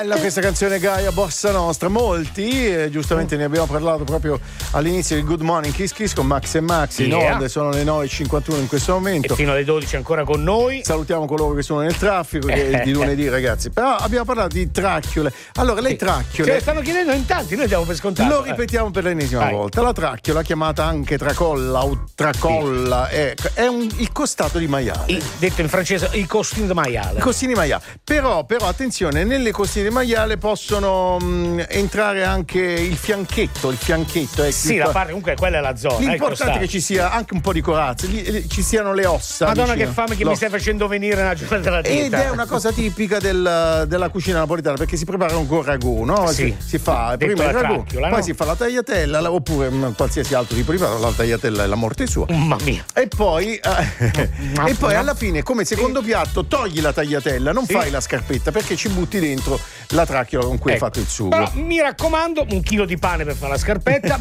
Questa canzone Gaia Bossa Nostra, molti giustamente ne abbiamo parlato proprio all'inizio di Good Morning Kiss Kiss con Max e Maxi, no? Sono le 9:51 in questo momento e fino alle 12 ancora con noi. Salutiamo coloro che sono nel traffico, che è di lunedì, ragazzi. Però abbiamo parlato di tracchiole. Allora, le tracchiole, ce le stanno chiedendo in tanti, noi diamo per scontato. Lo ripetiamo per l'ennesima volta. La tracchiola, chiamata anche tracolla o tracolla, è il costato di maiale, detto in francese i costini di maiale. I costini di maiale. Però attenzione, nelle costine di maiale possono entrare anche il fianchetto, sì, la parte, comunque quella è la zona. L'importante è che ci sia anche un po' di corazza, ci siano le ossa. Madonna, vicino. che fame che mi stai facendo venire una giornata della dieta. Ed è una cosa tipica della cucina napoletana, perché si prepara un ragù, no? Sì. Si fa prima il ragù, poi si fa la tagliatella, oppure qualsiasi altro tipo di prato. La tagliatella è la morte sua. Mamma mia. E poi alla fine, come secondo piatto, togli la tagliatella, non fai la scarpetta, perché ci butti dentro la tracchiola con cui hai fatto il sugo. Però mi raccomando, 1 chilo di pane per fare la scarpetta.